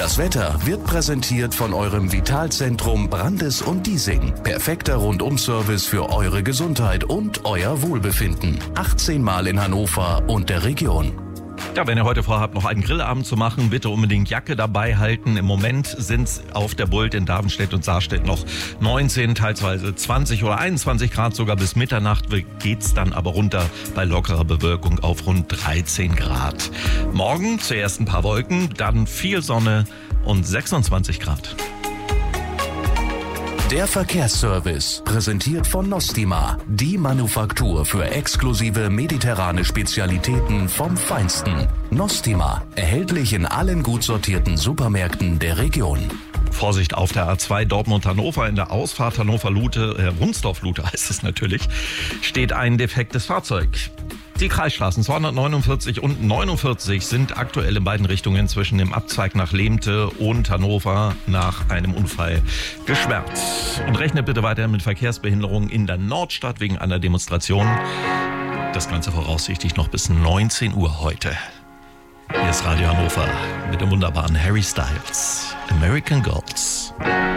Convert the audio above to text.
Das Wetter wird präsentiert von eurem Vitalzentrum Brandes und Diesing. Perfekter Rundum-Service für eure Gesundheit und euer Wohlbefinden. 18 Mal in Hannover und der Region. Ja, wenn ihr heute vorhabt, noch einen Grillabend zu machen, bitte unbedingt Jacke dabei halten. Im Moment sind es auf der Bult in Davenstedt und Saarstedt noch 19, teilweise 20 oder 21 Grad, sogar bis Mitternacht geht's dann aber runter bei lockerer Bewölkung auf rund 13 Grad. Morgen zuerst ein paar Wolken, dann viel Sonne und 26 Grad. Der Verkehrsservice, präsentiert von Nostima, die Manufaktur für exklusive mediterrane Spezialitäten vom Feinsten. Nostima, erhältlich in allen gut sortierten Supermärkten der Region. Vorsicht auf der A2 Dortmund-Hannover, in der Ausfahrt Hannover-Wunsdorf-Lute heißt es natürlich, steht ein defektes Fahrzeug. Die Kreisstraßen 249 und 49 sind aktuell in beiden Richtungen zwischen dem Abzweig nach Lehmte und Hannover nach einem Unfall gesperrt. Und rechnet bitte weiter mit Verkehrsbehinderungen in der Nordstadt wegen einer Demonstration. Das Ganze voraussichtlich noch bis 19 Uhr heute. Hier ist Radio Hannover mit dem wunderbaren Harry Styles, American Girls.